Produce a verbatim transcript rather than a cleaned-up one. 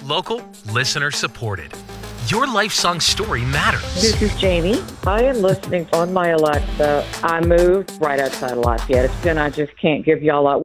Local, listener supported. Your life song story matters. This is Jamie. I am listening on my Alexa. I moved right outside of Lafayette. It's been, I just can't give y'all a